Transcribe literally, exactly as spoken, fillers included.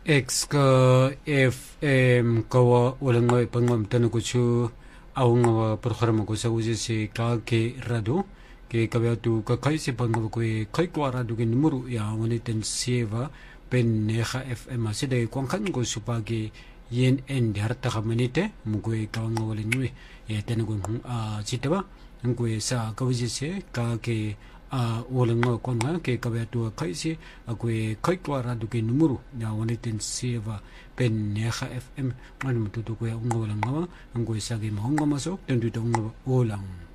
X ka F M kawa walang nga pangmam tanong ko siya awang nga programa ko sa usi si ka ke rado ke kabya tu ka kai si pangmam ko kai ko rado ke numero ya wanitin sieva pen neha F M asida ko kan ko supagi yen en harta ka manite mo ko ka nga wala nui ya tanong ko a sitaba ko sa ka usi si ka ke a walang nga kon nga ke kabya tu kai si ako kai ko rado ke numero ya wanitin sieva pen neha F M man matuto ko ya unga walang nga ang ko sa gi mahonga masok tendu to unga ulang